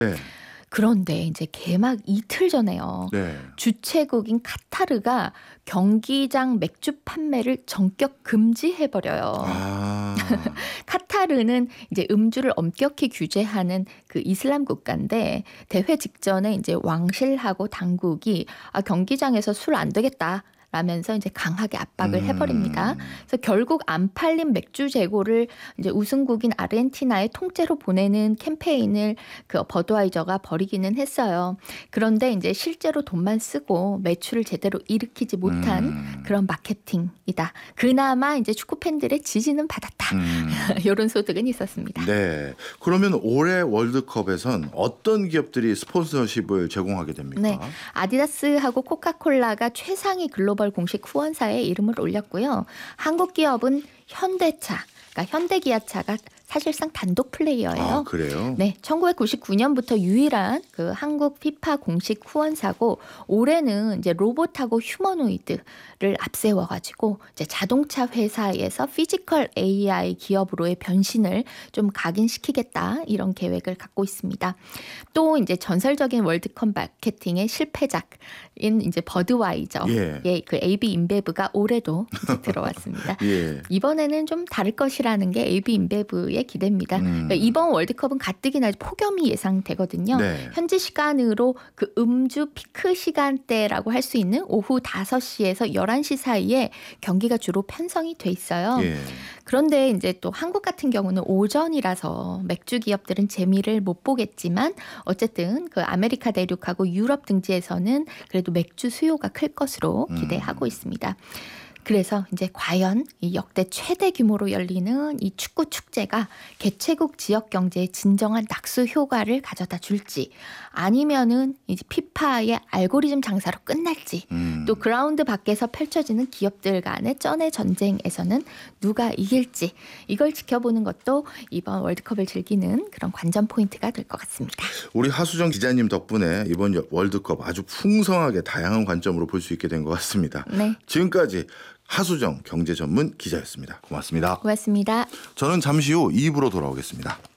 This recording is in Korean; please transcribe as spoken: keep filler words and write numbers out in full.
네. 그런데 이제 개막 이틀 전에요. 네. 주최국인 카타르가 경기장 맥주 판매를 전격 금지해버려요. 아. 카타르는 이제 음주를 엄격히 규제하는 그 이슬람 국가인데 대회 직전에 이제 왕실하고 당국이 아, 경기장에서 술 안 되겠다. 라면서 이제 강하게 압박을 음. 해버립니다. 그래서 결국 안 팔린 맥주 재고를 이제 우승국인 아르헨티나에 통째로 보내는 캠페인을 그 버드와이저가 벌이기는 했어요. 그런데 이제 실제로 돈만 쓰고 매출을 제대로 일으키지 못한 음. 그런 마케팅이다. 그나마 이제 축구 팬들의 지지는 받았다. 음. 이런 소득은 있었습니다. 네. 그러면 올해 월드컵에선 어떤 기업들이 스폰서십을 제공하게 됩니까? 네, 아디다스하고 코카콜라가 최상위 글로벌 공식 후원사에 이름을 올렸고요. 한국 기업은 현대차, 그러니까 현대기아차가 사실상 단독 플레이어예요. 아, 그래요? 네, 천구백구십구 년부터 유일한 그 한국 피파 공식 후원사고 올해는 이제 로봇하고 휴머노이드를 앞세워가지고 이제 자동차 회사에서 피지컬 에이아이 기업으로의 변신을 좀 각인시키겠다 이런 계획을 갖고 있습니다. 또 이제 전설적인 월드컵 마케팅의 실패작인 이제 버드와이저, 예. 예, 그 에이비 인베브가 올해도 이제 들어왔습니다. 예. 이번에는 좀 다를 것이라는 게 에이비 인베브의 기대입니다. 음. 그러니까 이번 월드컵은 가뜩이나 폭염이 예상되거든요. 네. 현지 시간으로 그 음주 피크 시간대라고 할 수 있는 오후 다섯 시에서 열한 시 사이에 경기가 주로 편성이 돼 있어요. 예. 그런데 이제 또 한국 같은 경우는 오전이라서 맥주 기업들은 재미를 못 보겠지만 어쨌든 그 아메리카 대륙하고 유럽 등지에서는 그래도 맥주 수요가 클 것으로 기대하고 음. 있습니다. 그래서 이제 과연 이 역대 최대 규모로 열리는 이 축구 축제가 개최국 지역 경제에 진정한 낙수 효과를 가져다 줄지 아니면은 이제 피파의 알고리즘 장사로 끝날지 음. 또 그라운드 밖에서 펼쳐지는 기업들 간의 쩐의 전쟁에서는 누가 이길지 이걸 지켜보는 것도 이번 월드컵을 즐기는 그런 관전 포인트가 될 것 같습니다. 우리 하수정 기자님 덕분에 이번 월드컵 아주 풍성하게 다양한 관점으로 볼 수 있게 된 것 같습니다. 네, 지금까지 하수정 경제 전문 기자였습니다. 고맙습니다. 고맙습니다. 저는 잠시 후 이 부로 돌아오겠습니다.